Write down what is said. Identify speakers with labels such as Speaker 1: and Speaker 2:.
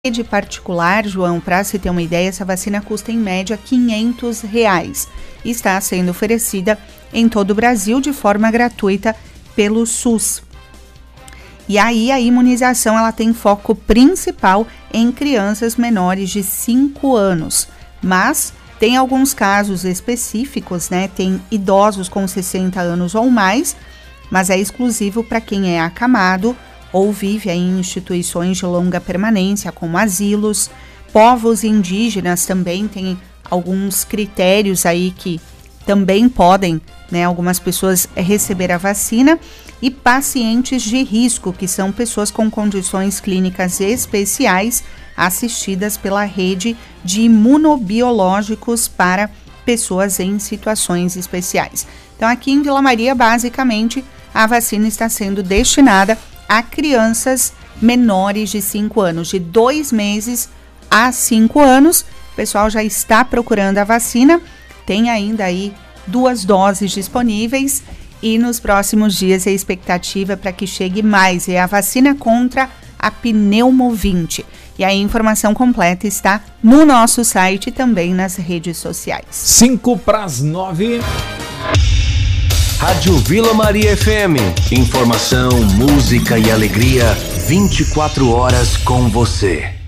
Speaker 1: rede particular, João, para se ter uma ideia, essa vacina custa em média R$500 e está sendo oferecida em todo o Brasil de forma gratuita pelo SUS. E aí a imunização ela tem foco principal em crianças menores de 5 anos, mas tem alguns casos específicos, né? Tem idosos com 60 anos ou mais, mas é exclusivo para quem é acamado ou vive em instituições de longa permanência, como asilos. Povos indígenas também têm alguns critérios aí que também podem, né, algumas pessoas receber a vacina, e pacientes de risco, que são pessoas com condições clínicas especiais assistidas pela rede de imunobiológicos para pessoas em situações especiais. Então, aqui em Vila Maria, basicamente, a vacina está sendo destinada a crianças menores de 5 anos, de 2 meses a 5 anos. O pessoal já está procurando a vacina, tem ainda aí 2 doses disponíveis e nos próximos dias a expectativa para que chegue mais. É a vacina contra a pneumovinte. E a informação completa está no nosso site e também nas redes sociais.
Speaker 2: 8:55.
Speaker 3: Rádio Vila Maria FM. Informação, música e alegria 24 horas com você.